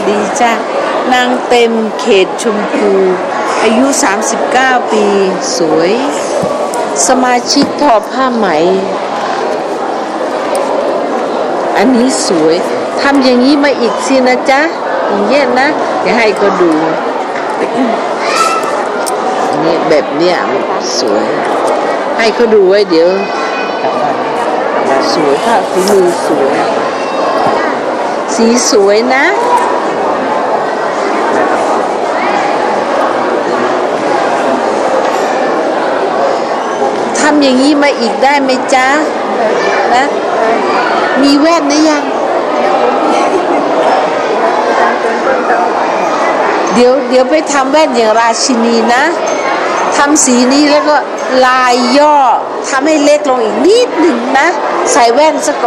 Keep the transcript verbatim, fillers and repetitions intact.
ดีจ้ะนางเต็มเขตชมพูอายุสามสิบเก้าปีสวยสมาชิกทอผ้าไหมอันนี้สวยทำอย่างนี้มาอีกสินะจ๊ะอย่างเงี้ยนะเดี๋ยวให้ก็ดูนี่แบบเนี้ยสวยให้เขาดูไว้เดี๋ยวสวยค่ะฝีมือสวยสีสวยนะทำอย่างนี้มาอีกได้ไหมจ๊ะนะมีแว่นหรือยังเดี๋ยวเดี๋ยวไปทำแว่นอย่างราชินีนะทำสีนี้แล้วก็ลายย่อทำให้เล็กลงอีกนิดหนึ่งนะใส่แว่นซะก่อน